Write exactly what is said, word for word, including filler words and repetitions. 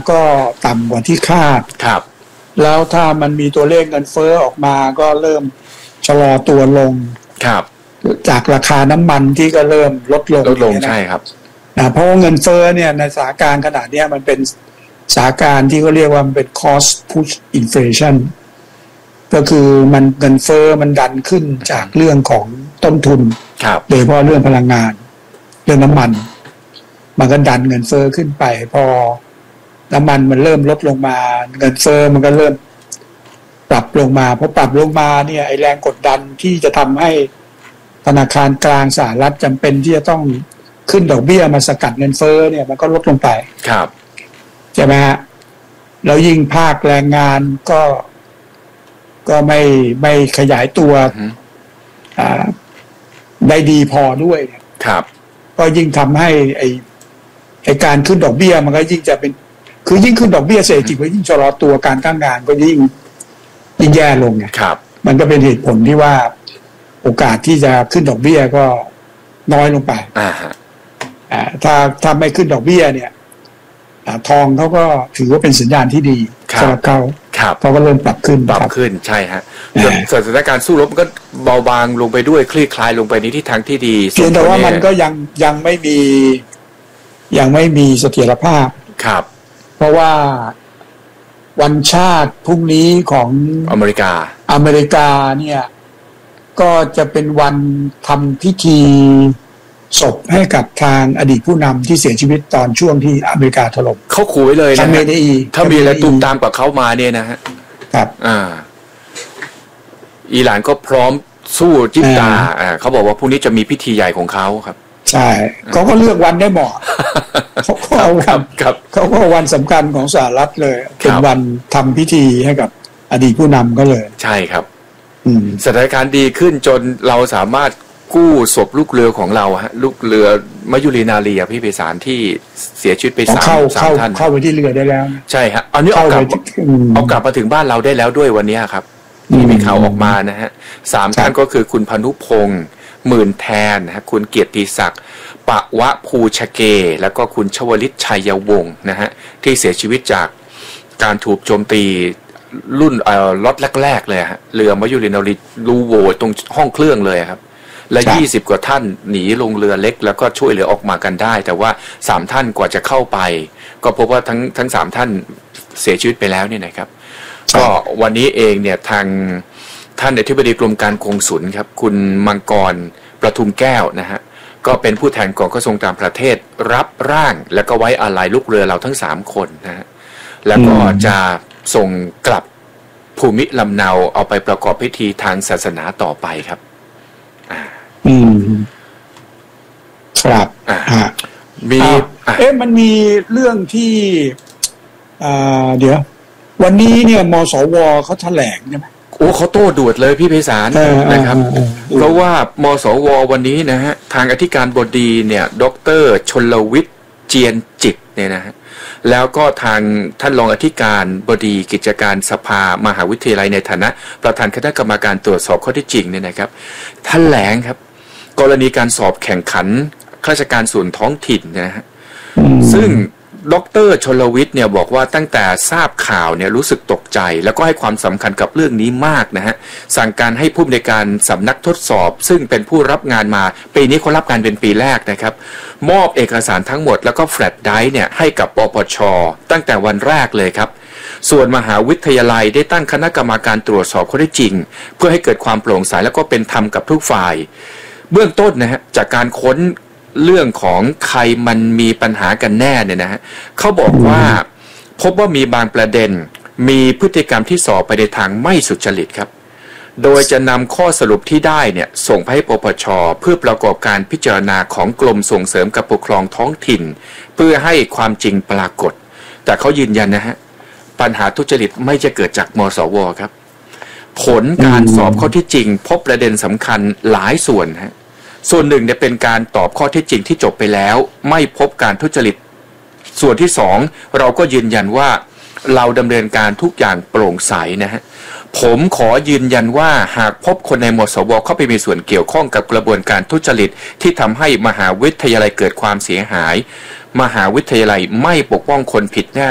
ก็ต่ำกว่าที่คาดครับแล้วถ้ามันมีตัวเลขเงินเฟ้อออกมาก็เริ่มชะลอตัวลงครับจากราคาน้ำมันที่ก็เริ่มลดลงลดลงใช่ครับนะเพราะเงินเฟ้อเนี่ยในสถานการณ์ขนาดนี้มันเป็นสถานการณ์ที่เขาเรียกว่ามันเป็น cost push inflation ก็คือมันเงินเฟ้อมันดันขึ้นจากเรื่องของต้นทุนโดยเฉพาะเรื่องพลังงานเรื่องน้ำมันมันก็ดันเงินเฟ้อขึ้นไปพอน้ำมันมันเริ่มลดลงมาเงินเฟ้อมันก็เริ่มปรับลงมาพอปรับลงมาเนี่ยไอแรงกดดันที่จะทำให้ธนาคารกลางสหรัฐจำเป็นที่จะต้องขึ้นดอกเบี้ยมาสกัดเงินเฟ้อเนี่ยมันก็ลดลงไปครับใช่ไหมฮะแล้วยิ่งภาคแรงงานก็ก็ไม่ไม่ขยายตัวอ่าได้ดีพอด้วยครับก็ยิ่งทำให้ไอไอการขึ้นดอกเบี้ยมันก็ยิ่งจะเป็นคือยิ่งขึ้นดอกเบี้ยเศรษฐกิจก็ยิ่งชะลอตัวการจ้างงานก็ยิ่งยิ่งแย่ลงไงครับมันก็เป็นเหตุผลที่ว่าโอกาสที่จะขึ้นดอกเบี้ยก็น้อยลงไปอ่าฮะอ่าถ้าถ้าไม่ขึ้นดอกเบี้ยเนี่ยอ่าทองเขาก็ถือว่าเป็นสัญญาณที่ดีสำหรับเขาเขาก็เริ่มปรับขึ้นปรับขึ้นใช่ฮะสถานการณ์สู้รบมันก็เบาบางลงไปด้วยคลี่คลายลงไปในทิศทางที่ดีเพียงแต่ว่ามันก็ยังยังไม่มียังไม่มีเสถียรภาพครับเพราะว่าวันชาติพรุ่งนี้ของอเมริกาอเมริกาเนี่ยก็จะเป็นวันทำพิธีศพให้กับทางอดีตผู้นำที่เสียชีวิตตอนช่วงที่อเมริกาถล่มเขาขู่ไว้เลยนะถ้ามีอะไรตุ้มตามกับเขามาเนี่ยนะฮะครับอ่าอิหร่านก็พร้อมสู้จิ้มตาอ่าเขาบอกว่าพรุ่งนี้จะมีพิธีใหญ่ของเขาครับใช่เขาก็เลือกวันได้เหมาะเขาก็เอาวันเขาก็วันสำคัญของสหรัฐเลยเป็นวันทำพิธีให้กับอดีตผู้นำก็เลยใช่ครับสถานการณ์ดีขึ้นจนเราสามารถกู้ศพลูกเรือของเราฮะลูกเรือมยุรีนารีพี่ไพศาลที่เสียชีวิตไปสามสามท่านเข้าไปที่เรือได้แล้วใช่ฮะอันนี้เอากลับเอากลับมาถึงบ้านเราได้แล้วด้วยวันนี้ครับที่มีข่าวออกมานะฮะสามท่านก็คือคุณพนุพงษ์หมื่นแทนนะฮะคุณเกียรติศักดิ์ปะวะภูชเกแล้วก็คุณชวลิตชัยวงศ์นะฮะที่เสียชีวิตจากการถูกโจมตีรุ่นเอ่อล็อตแรกๆเลยฮะเรือมยุรีนารีรูโวตรงห้องเครื่องเลยครับและยี่สิบกว่าท่านหนีลงเรือเล็กแล้วก็ช่วยเหลือออกมากันได้แต่ว่าสามท่านกว่าจะเข้าไปก็พบว่าทั้งทั้งสามท่านเสียชีวิตไปแล้วเนี่ยนะครับก็วันนี้เองเนี่ยทางท่านอธิบดีกรมการกงสุลครับคุณมังกรประทุมแก้วนะฮะก็เป็นผู้แทนกองกระทรวงต่างประเทศรับร่างแล้วก็ไว้อาลัยลูกเรือเราทั้งสามคนนะฮะแล้วก็จะส่งกลับภูมิลำเนาเอาไปประกอบพิธีทางศาสนาต่อไปครับอืมครับอ่ามีเอ๊ะมันมีเรื่องที่อ่าเดี๋ยววันนี้เนี่ยมสวเขาแถลงใช่ไหมโอ้เขาโต้ด่วนเลยพี่ไพศาลนะครับเพราะว่ามสววันนี้นะฮะทางอธิการบดีเนี่ยดร.ชลวิทย์เจียนจิตเนี่ยนะฮะแล้วก็ทางท่านรองอธิการบดีกิจการสภามหาวิทยาลัยในฐานะประธานคณะกรรมการตรวจสอบข้อเท็จจริงเนี่ยนะครับแถลงครับกรณีการสอบแข่งขันข้าราชการส่วนท้องถิ่นนะฮะซึ่งดร.ชลวิทย์เนี่ยบอกว่าตั้งแต่ทราบข่าวเนี่ยรู้สึกตกใจแล้วก็ให้ความสำคัญกับเรื่องนี้มากนะฮะสั่งการให้ผู้อำนวยการสำนักทดสอบซึ่งเป็นผู้รับงานมาปีนี้เขารับงานเป็นปีแรกนะครับมอบเอกสารทั้งหมดแล้วก็แฟลชไดรฟ์เนี่ยให้กับปปช.ตั้งแต่วันแรกเลยครับส่วนมหาวิทยาลัยได้ตั้งคณะกรรมการตรวจสอบข้อเท็จจริงเพื่อให้เกิดความโปร่งใสแล้วก็เป็นธรรมกับทุกฝ่ายเบื้องต้นนะฮะจากการค้นเรื่องของใครมันมีปัญหากันแน่เนี่ยนะฮะเขาบอกว่าพบว่ามีบางประเด็นมีพฤติกรรมที่สอบไปในทางไม่สุจริตครับโดยจะนำข้อสรุปที่ได้เนี่ยส่งไปให้ปปช.เพื่อประกอบการพิจารณาของกรมส่งเสริมการปกครองท้องถิ่นเพื่อให้ความจริงปรากฏแต่เขายืนยันนะฮะปัญหาทุจริตไม่จะเกิดจากมสวครับผลการสอบข้อที่จริงพบประเด็นสำคัญหลายส่วนฮะส่วนหนึ่งเนี่ยเป็นการตอบข้อเท็จจริงที่จบไปแล้วไม่พบการทุจริตส่วนที่สองเราก็ยืนยันว่าเราดำเนินการทุกอย่างโปร่งใสนะฮะผมขอยืนยันว่าหากพบคนในมสวเข้าไปมีส่วนเกี่ยวข้องกับกระบวนการทุจริตที่ทำให้มหาวิทยาลัยเกิดความเสียหายมหาวิทยาลัยไม่ปกป้องคนผิดแน่